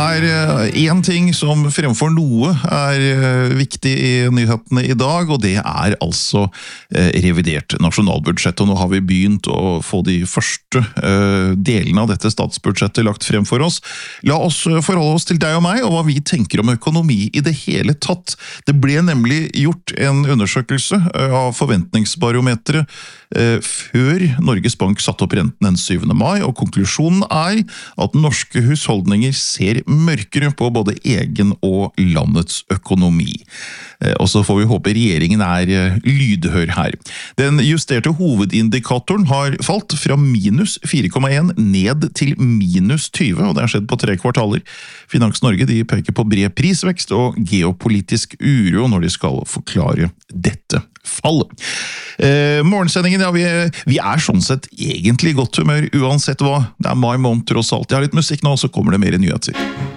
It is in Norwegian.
en ting som fremfor noe viktig i nyhetene i dag, og det altså revidert nasjonalbudsjett. Og nå har vi begynt å få de første delene av dette statsbudsjettet lagt frem for oss. La oss forholde oss til deg og meg, og hva vi tenker om økonomi i det hele tatt. Det ble nemlig gjort en undersøkelse av forventningsbarometeret før Norges Bank satte opp renten den 7. mai, og konklusjonen at norske husholdninger ser mørkere på både egen og landets økonomi. Og så får vi håpe regjeringen lydhør her. Den justerte hovedindikatoren har falt fra minus 4,1 ned til minus 20, og det har skjedd på 3 kvartaler. Finans Norge de peker på bred prisvekst og geopolitisk uro når de skal forklare dette fallet. Morgensendingen, vi sånn sett egentlig i godt humør uansett hva. Det mai måned tross alt. Jeg har litt musikk nå, så kommer det mer nyheter.